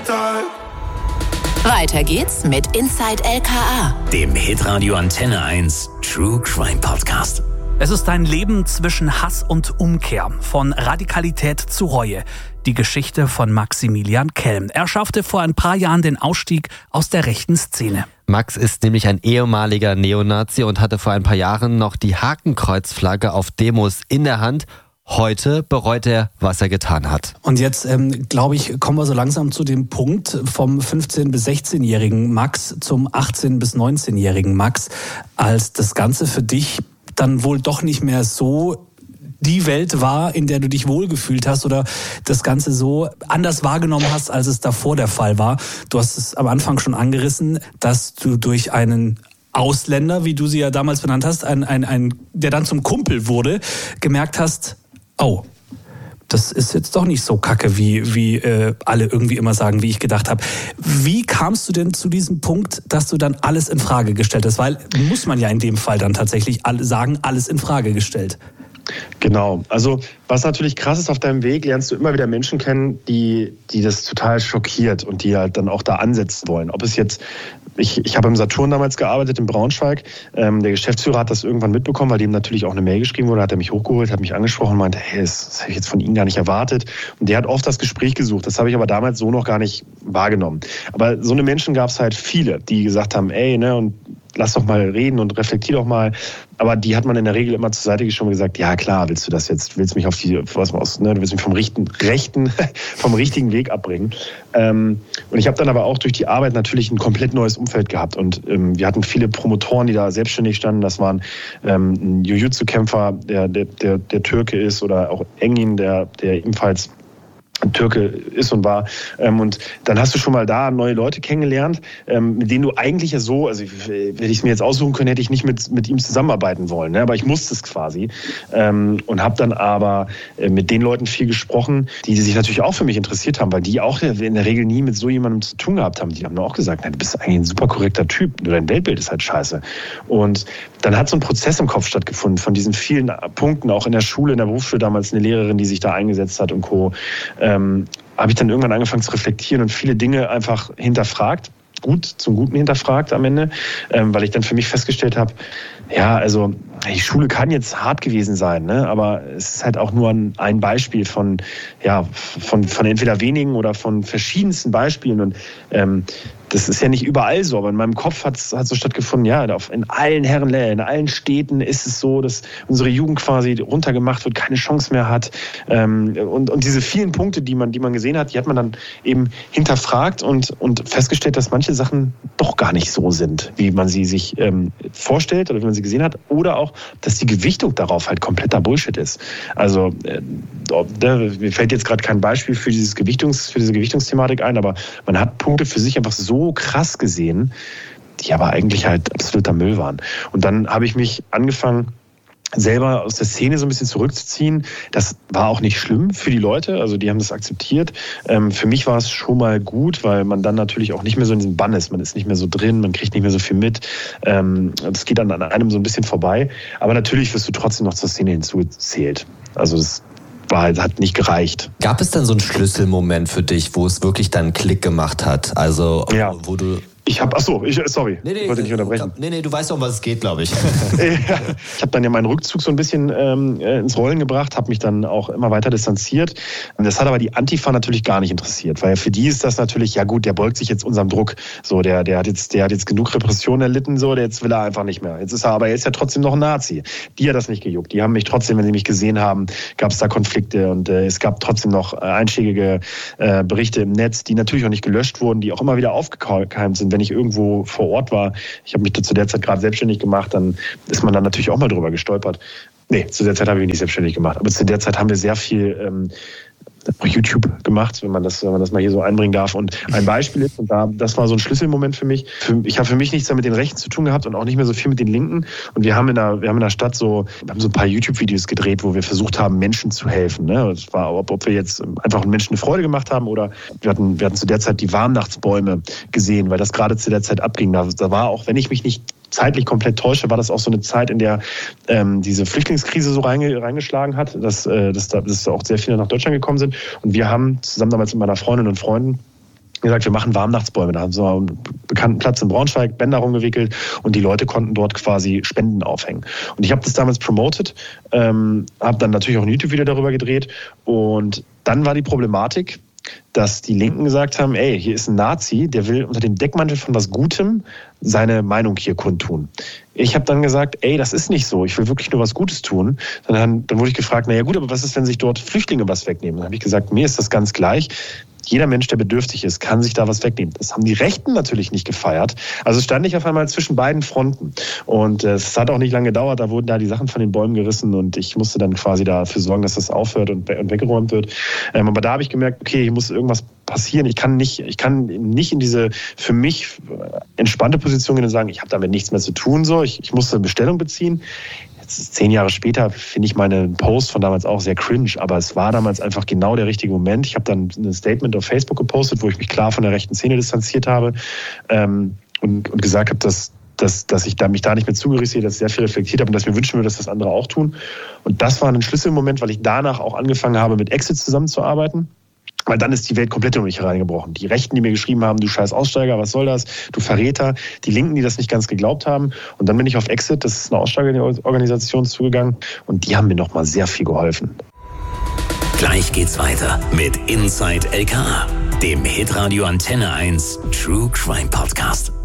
Weiter geht's mit Inside LKA, dem Hitradio Antenne 1 True Crime Podcast. Es ist ein Leben zwischen Hass und Umkehr, von Radikalität zu Reue. Die Geschichte von Maximilian Kelm. Er schaffte vor ein paar Jahren den Ausstieg aus der rechten Szene. Max ist nämlich ein ehemaliger Neonazi und hatte vor ein paar Jahren noch die Hakenkreuzflagge auf Demos in der Hand. Heute bereut er, was er getan hat. Und jetzt, glaube ich, kommen wir so langsam zu dem Punkt vom 15- bis 16-jährigen Max zum 18- bis 19-jährigen Max, als das Ganze für dich dann wohl doch nicht mehr so die Welt war, in der du dich wohlgefühlt hast oder das Ganze so anders wahrgenommen hast, als es davor der Fall war. Du hast es am Anfang schon angerissen, dass du durch einen Ausländer, wie du sie ja damals benannt hast, der dann zum Kumpel wurde, gemerkt hast, oh, das ist jetzt doch nicht so kacke, wie alle irgendwie immer sagen, wie ich gedacht habe. Wie kamst du denn zu diesem Punkt, dass du dann alles in Frage gestellt hast? Weil muss man ja in dem Fall dann tatsächlich sagen, alles in Frage gestellt. Genau. Also was natürlich krass ist, auf deinem Weg lernst du immer wieder Menschen kennen, die das total schockiert und die halt dann auch da ansetzen wollen. Ob es jetzt, ich habe im Saturn damals gearbeitet in Braunschweig. Der Geschäftsführer hat das irgendwann mitbekommen, weil dem natürlich auch eine Mail geschrieben wurde, hat er mich hochgeholt, hat mich angesprochen und meinte, hey, das habe ich jetzt von Ihnen gar nicht erwartet. Und der hat oft das Gespräch gesucht. Das habe ich aber damals so noch gar nicht wahrgenommen. Aber so eine Menschen gab es halt viele, die gesagt haben, ey, ne, und lass doch mal reden und reflektier doch mal. Aber die hat man in der Regel immer zur Seite geschoben und gesagt, ja klar, willst du das jetzt, willst mich du willst mich vom richtigen Weg abbringen. Und ich habe dann aber auch durch die Arbeit natürlich ein komplett neues Umfeld gehabt. Und wir hatten viele Promotoren, die da selbstständig standen. Das waren ein Jiu-Jitsu-Kämpfer, der Türke ist, oder auch Engin, der ebenfalls Türke ist und war. Und dann hast du schon mal da neue Leute kennengelernt, mit denen du eigentlich ja so, also hätte ich es mir jetzt aussuchen können, hätte ich nicht mit ihm zusammenarbeiten wollen. Ne? Aber ich musste es quasi. Und habe dann aber mit den Leuten viel gesprochen, die sich natürlich auch für mich interessiert haben, weil die auch in der Regel nie mit so jemandem zu tun gehabt haben. Die haben auch gesagt, du bist eigentlich ein super korrekter Typ, nur dein Weltbild ist halt scheiße. Und dann hat so ein Prozess im Kopf stattgefunden von diesen vielen Punkten, auch in der Schule, in der Berufsschule damals eine Lehrerin, die sich da eingesetzt hat und Co., habe ich dann irgendwann angefangen zu reflektieren und viele Dinge einfach hinterfragt, zum Guten hinterfragt am Ende, weil ich dann für mich festgestellt habe, ja, also die Schule kann jetzt hart gewesen sein, ne? Aber es ist halt auch nur ein Beispiel von entweder wenigen oder von verschiedensten Beispielen und das ist ja nicht überall so, aber in meinem Kopf hat so stattgefunden, ja, in allen Herrenläden, in allen Städten ist es so, dass unsere Jugend quasi runtergemacht wird, keine Chance mehr hat. Und diese vielen Punkte, die man gesehen hat, die hat man dann eben hinterfragt und festgestellt, dass manche Sachen doch gar nicht so sind, wie man sie sich vorstellt oder wie man sie gesehen hat. Oder auch, dass die Gewichtung darauf halt kompletter Bullshit ist. Also mir fällt jetzt gerade kein Beispiel für diese Gewichtungsthematik ein, aber man hat Punkte für sich einfach so krass gesehen, die aber eigentlich halt absoluter Müll waren. Und dann habe ich mich angefangen, selber aus der Szene so ein bisschen zurückzuziehen. Das war auch nicht schlimm für die Leute, also die haben das akzeptiert. Für mich war es schon mal gut, weil man dann natürlich auch nicht mehr so in diesem Bann ist. Man ist nicht mehr so drin, man kriegt nicht mehr so viel mit. Das geht dann an einem so ein bisschen vorbei. Aber natürlich wirst du trotzdem noch zur Szene hinzugezählt. Also das hat nicht gereicht. Gab es dann so einen Schlüsselmoment für dich, wo es wirklich dann einen Klick gemacht hat? Also, ja. Wo du... Sorry, ich wollte nicht unterbrechen. Nee, du weißt doch, um was es geht, glaube ich. Ich habe dann ja meinen Rückzug so ein bisschen ins Rollen gebracht, habe mich dann auch immer weiter distanziert. Das hat aber die Antifa natürlich gar nicht interessiert, weil für die ist das natürlich, ja gut, der beugt sich jetzt unserem Druck. So, der hat jetzt genug Repression erlitten, so, jetzt will er einfach nicht mehr. Er ist ja trotzdem noch ein Nazi. Die hat das nicht gejuckt. Die haben mich trotzdem, wenn sie mich gesehen haben, gab es da Konflikte und es gab trotzdem noch einschlägige Berichte im Netz, die natürlich auch nicht gelöscht wurden, die auch immer wieder aufgekeimt sind, wenn ich irgendwo vor Ort war. Ich habe mich zu der Zeit gerade selbstständig gemacht, dann ist man dann natürlich auch mal drüber gestolpert. Nee, zu der Zeit habe ich mich nicht selbstständig gemacht. Aber zu der Zeit haben wir sehr viel YouTube gemacht, wenn man das mal hier so einbringen darf. Und ein Beispiel ist, und das war so ein Schlüsselmoment für mich. Ich habe für mich nichts mehr mit den Rechten zu tun gehabt und auch nicht mehr so viel mit den Linken. Und wir haben in der Stadt wir haben so ein paar YouTube-Videos gedreht, wo wir versucht haben, Menschen zu helfen. Ne? Das war, ob wir jetzt einfach Menschen eine Freude gemacht haben oder wir hatten zu der Zeit die Warmnachtsbäume gesehen, weil das gerade zu der Zeit abging. Da war auch, wenn ich mich nicht zeitlich komplett täusche, war das auch so eine Zeit, in der diese Flüchtlingskrise so reingeschlagen hat, dass auch sehr viele nach Deutschland gekommen sind. Und wir haben zusammen damals mit meiner Freundin und Freunden gesagt, wir machen Warmnachtsbäume. Da haben sie einen bekannten Platz in Braunschweig, Bänder rumgewickelt und die Leute konnten dort quasi Spenden aufhängen. Und ich habe das damals promoted, habe dann natürlich auch ein YouTube-Video darüber gedreht und dann war die Problematik, dass die Linken gesagt haben, ey, hier ist ein Nazi, der will unter dem Deckmantel von was Gutem seine Meinung hier kundtun. Ich habe dann gesagt, ey, das ist nicht so, ich will wirklich nur was Gutes tun. Dann wurde ich gefragt, naja gut, aber was ist, wenn sich dort Flüchtlinge was wegnehmen? Dann habe ich gesagt, mir ist das ganz gleich. Jeder Mensch, der bedürftig ist, kann sich da was wegnehmen. Das haben die Rechten natürlich nicht gefeiert. Also stand ich auf einmal zwischen beiden Fronten. Und es hat auch nicht lange gedauert, da wurden da die Sachen von den Bäumen gerissen und ich musste dann quasi dafür sorgen, dass das aufhört und weggeräumt wird. Aber da habe ich gemerkt, okay, hier muss irgendwas passieren. Ich kann nicht in diese für mich entspannte Position gehen und sagen, ich habe damit nichts mehr zu tun. So, ich musste Bestellung beziehen. 10 Jahre später finde ich meinen Post von damals auch sehr cringe, aber es war damals einfach genau der richtige Moment. Ich habe dann ein Statement auf Facebook gepostet, wo ich mich klar von der rechten Szene distanziert habe und gesagt habe, dass ich mich da nicht mehr zugehörig sehe, dass ich sehr viel reflektiert habe und dass ich mir wünschen würde, dass das andere auch tun. Und das war ein Schlüsselmoment, weil ich danach auch angefangen habe, mit Exit zusammenzuarbeiten. Weil dann ist die Welt komplett um mich hereingebrochen. Die Rechten, die mir geschrieben haben, du scheiß Aussteiger, was soll das? Du Verräter. Die Linken, die das nicht ganz geglaubt haben. Und dann bin ich auf Exit, das ist eine Aussteigerorganisation, zugegangen. Und die haben mir nochmal sehr viel geholfen. Gleich geht's weiter mit Inside LKA, dem Hitradio Antenne 1 True Crime Podcast.